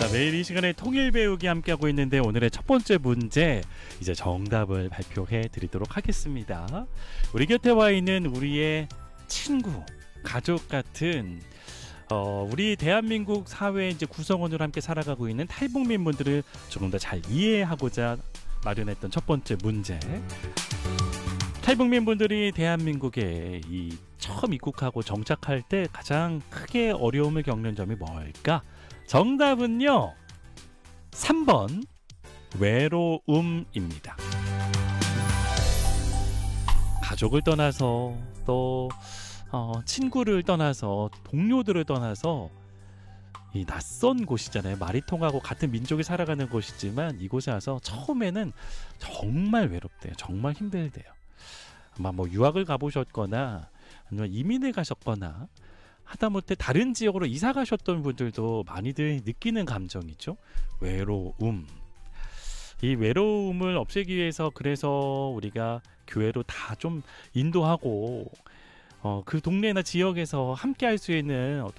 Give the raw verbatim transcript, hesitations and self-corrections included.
자, 매일 이 시간에 통일 배우기 함께하고 있는데 오늘의 첫 번째 문제 이제 정답을 발표해 드리도록 하겠습니다. 우리 곁에 와 있는 우리의 친구, 가족 같은 어, 우리 대한민국 사회 이제 구성원으로 함께 살아가고 있는 탈북민 분들을 조금 더 잘 이해하고자 마련했던 첫 번째 문제. 탈북민 분들이 대한민국에 이 처음 입국하고 정착할 때 가장 크게 어려움을 겪는 점이 뭘까? 정답은요, 삼 번 외로움입니다. 가족을 떠나서 또 어, 친구를 떠나서 동료들을 떠나서 이 낯선 곳이잖아요. 말이 통하고 같은 민족이 살아가는 곳이지만 이곳에 와서 처음에는 정말 외롭대요. 정말 힘들대요. 아마 뭐 유학을 가보셨거나 아니면 이민을 가셨거나 하다못해 다른 지역으로 이사 가셨던 분들도 많이들 느끼는 감정이죠. 외로움. 이 외로움을 없애기 위해서 그래서 우리가 교회로 다 좀 인도하고 어, 그 동네나 지역에서 함께 할 수 있는 어떤